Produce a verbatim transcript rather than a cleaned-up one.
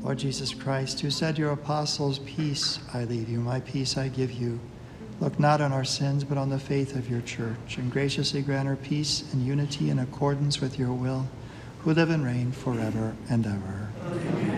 Lord Jesus Christ, who said to your apostles, "Peace I leave you, my peace I give you," look not on our sins, but on the faith of your church, and graciously grant her peace and unity in accordance with your will, who live and reign forever and ever. Amen.